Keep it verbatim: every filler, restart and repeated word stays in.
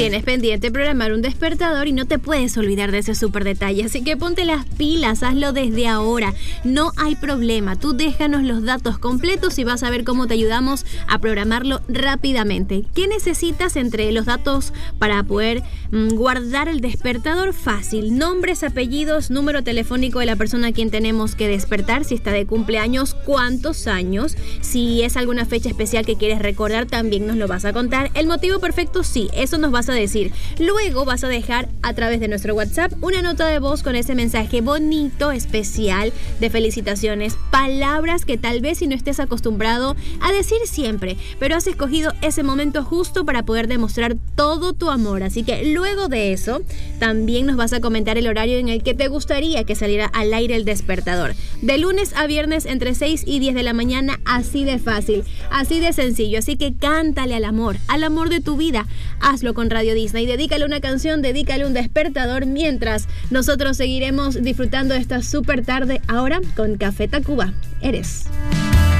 tienes pendiente programar un despertador y no te puedes olvidar de ese súper detalle. Así que ponte las pilas, hazlo desde ahora. No hay problema. Tú déjanos los datos completos y vas a ver cómo te ayudamos a programarlo rápidamente. ¿Qué necesitas entre los datos para poder mmm, guardar el despertador? Fácil. Nombres, apellidos, número telefónico de la persona a quien tenemos que despertar. Si está de cumpleaños, cuántos años. Si es alguna fecha especial que quieres recordar, también nos lo vas a contar. El motivo perfecto, sí, eso nos vas a decir. Luego vas a dejar a través de nuestro WhatsApp una nota de voz con ese mensaje bonito, especial, de felicitaciones, palabras que tal vez si no estés acostumbrado a decir siempre, pero has escogido ese momento justo para poder demostrar todo tu amor. Así que luego de eso, también nos vas a comentar el horario en el que te gustaría que saliera al aire el despertador. De lunes a viernes entre seis y diez de la mañana, así de fácil, así de sencillo. Así que cántale al amor, al amor de tu vida. Hazlo con Radio Disney. Dedícale una canción, dedícale un despertador, mientras nosotros seguiremos disfrutando de esta súper tarde ahora con Café Tacuba. Eres.